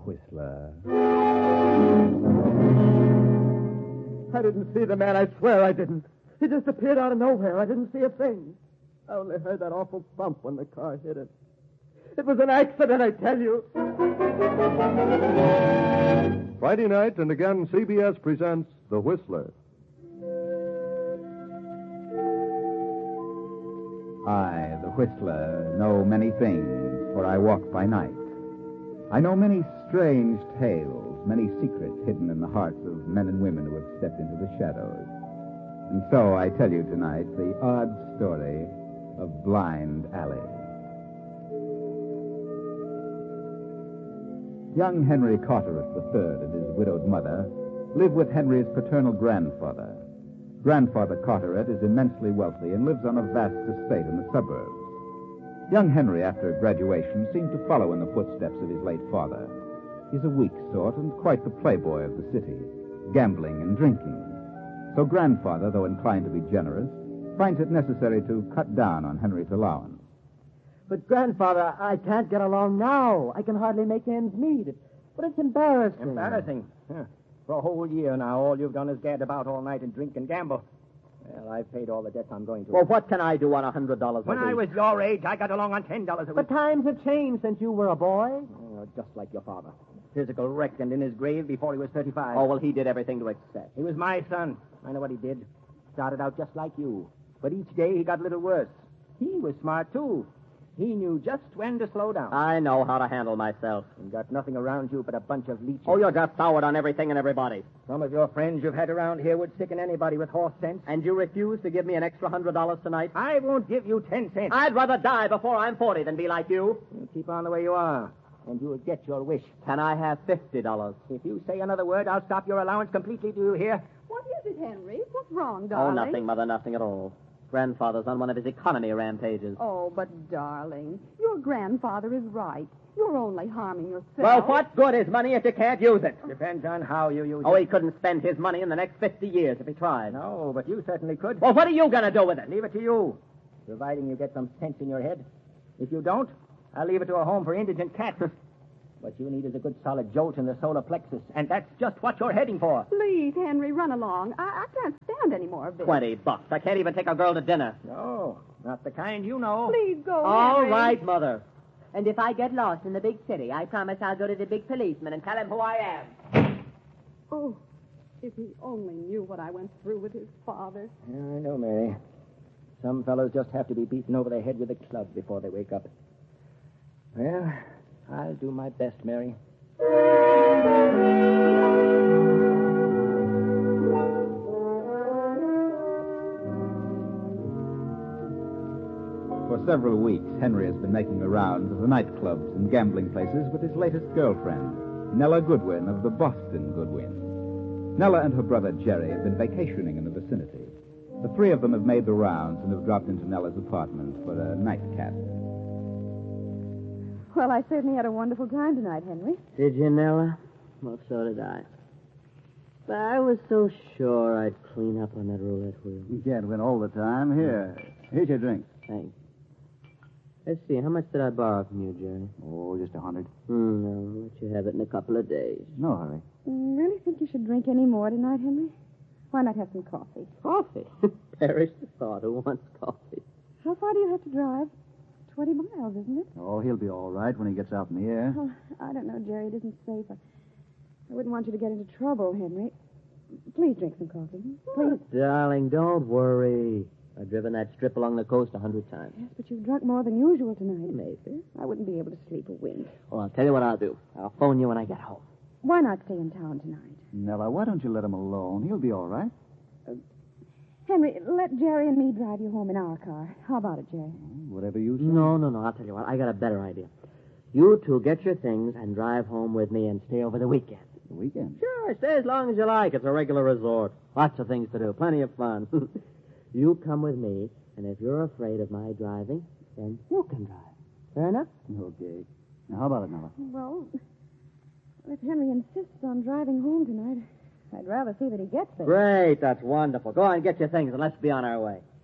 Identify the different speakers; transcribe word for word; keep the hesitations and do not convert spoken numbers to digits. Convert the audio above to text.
Speaker 1: Whistler.
Speaker 2: I didn't see the man. I swear I didn't. He just appeared out of nowhere. I didn't see a thing. I only heard that awful thump when the car hit him. It was an accident, I tell you.
Speaker 3: Friday night, and again, C B S presents The Whistler.
Speaker 1: I, the Whistler, know many things, for I walk by night. I know many strange tales, many secrets hidden in the hearts of men and women who have stepped into the shadows. And so I tell you tonight the odd story of Blind Alley. Young Henry Carteret the third and his widowed mother live with Henry's paternal grandfather. Grandfather Carteret is immensely wealthy and lives on a vast estate in the suburbs. Young Henry, after graduation, seemed to follow in the footsteps of his late father. He's a weak sort and quite the playboy of the city, gambling and drinking. So grandfather, though inclined to be generous, finds it necessary to cut down on Henry's allowance.
Speaker 2: But, Grandfather, I can't get along now. I can hardly make ends meet. But it's embarrassing.
Speaker 4: Embarrassing? Huh. For a whole year now, all you've done is gad about all night and drink and gamble. Well, I've paid all the debts I'm going to.
Speaker 2: Well, what can I do on a hundred dollars a
Speaker 4: When
Speaker 2: week?
Speaker 4: I was your age, I got along on ten dollars a week.
Speaker 2: But times have changed since you were a boy.
Speaker 4: Oh, just like your father. Physical wreck and in his grave before he was thirty-five.
Speaker 2: Oh, well, he did everything to excess.
Speaker 4: He was my son. I know what he did. Started out just like you. But each day he got a little worse. He was smart, too. He knew just when to slow down.
Speaker 2: I know how to handle myself.
Speaker 4: And got nothing around you but a bunch of leeches.
Speaker 2: Oh, you got soured on everything and everybody.
Speaker 4: Some of your friends you've had around here would sicken anybody with horse sense.
Speaker 2: And you refuse to give me an extra hundred dollars tonight?
Speaker 4: I won't give you ten cents.
Speaker 2: I'd rather die before I'm forty than be like you.
Speaker 4: You keep on the way you are, and you'll get your wish.
Speaker 2: Can I have fifty dollars?
Speaker 4: If you say another word, I'll stop your allowance completely. Do you hear?
Speaker 5: What is it, Henry? What's wrong,
Speaker 2: Oh,
Speaker 5: darling?
Speaker 2: nothing, Mother, nothing at all. Grandfather's on one of his economy rampages.
Speaker 5: Oh, but, darling, your grandfather is right. You're only harming yourself.
Speaker 2: Well, what good is money if you can't use it?
Speaker 4: Depends on how you use
Speaker 2: Oh,
Speaker 4: it.
Speaker 2: he couldn't spend his money in the next fifty years if he tried.
Speaker 4: No, but you certainly could.
Speaker 2: Well, what are you going to do with it?
Speaker 4: Leave it to you, providing you get some sense in your head. If you don't, I'll leave it to a home for indigent cats. What you need is a good solid jolt in the solar plexus, and that's just what you're heading for.
Speaker 5: Please, Henry, run along. I, I can't stand any more of this.
Speaker 2: Twenty bucks. I can't even take a girl to dinner.
Speaker 4: No, not the kind you know.
Speaker 5: Please go,
Speaker 2: All
Speaker 5: Henry.
Speaker 2: right, Mother.
Speaker 6: And if I get lost in the big city, I promise I'll go to the big policeman and tell him who I am.
Speaker 5: Oh, if he only knew what I went through with his father.
Speaker 4: Yeah, I know, Mary. Some fellows just have to be beaten over the head with a club before they wake up. Well, I'll do my best, Mary.
Speaker 1: For several weeks, Henry has been making the rounds of the nightclubs and gambling places with his latest girlfriend, Nella Goodwin of the Boston Goodwins. Nella and her brother Jerry have been vacationing in the vicinity. The three of them have made the rounds and have dropped into Nella's apartment for a nightcap.
Speaker 5: Well, I certainly had a wonderful time tonight, Henry.
Speaker 6: Did you, Nella? Well, so did I. But I was so sure I'd clean up on that roulette wheel.
Speaker 7: You can't win all the time. Here. Here's your drink.
Speaker 6: Thanks. Let's see, how much did I borrow from you, Jerry?
Speaker 7: Oh, just a hundred.
Speaker 6: Hmm, no, I'll let you have it in a couple of days.
Speaker 7: No hurry.
Speaker 5: You really think you should drink any more tonight, Henry? Why not have some coffee?
Speaker 6: Coffee? Perish the thought. Who wants coffee?
Speaker 5: How far do you have to drive? Twenty miles, isn't it?
Speaker 7: Oh, he'll be all right when he gets out in the air.
Speaker 5: Oh, I don't know, Jerry. It isn't safe. I, I wouldn't want you to get into trouble, Henry. Please drink some coffee. Please.
Speaker 6: Darling, don't worry. I've driven that strip along the coast a hundred times.
Speaker 5: Yes, but you've drunk more than usual tonight.
Speaker 6: Maybe.
Speaker 5: I wouldn't be able to sleep a wink.
Speaker 6: Well, I'll tell you what I'll do. I'll phone you when I get home.
Speaker 5: Why not stay in town tonight?
Speaker 7: Nella, why don't you let him alone? He'll be all right.
Speaker 5: Henry, let Jerry and me drive you home in our car. How about it, Jerry?
Speaker 7: Whatever you say.
Speaker 6: No, no, no. I'll tell you what. I got a better idea. You two get your things and drive home with me and stay over the weekend.
Speaker 7: The weekend.
Speaker 6: Sure, stay as long as you like. It's a regular resort. Lots of things to do. Plenty of fun. You come with me, and if you're afraid of my driving, then you can drive. Fair enough?
Speaker 7: Okay. Now, how about it, Nella?
Speaker 5: Well, if Henry insists on driving home tonight, I'd rather see that he gets there.
Speaker 6: Great. That's wonderful. Go on, get your things, and let's be on our way.